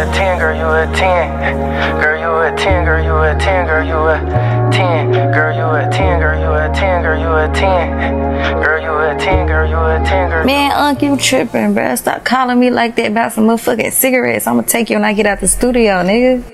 a 10, girl, you a 10. Girl, you a 10, girl, you a 10, girl, you a 10. Girl, you a 10, girl, you a 10, girl, you a 10. Girl, you a 10, girl, you a 10, girl. Man, Unc, you tripping, bruh. Stop calling me like that about some motherfucking cigarettes. I'ma take you when I get out the studio, nigga.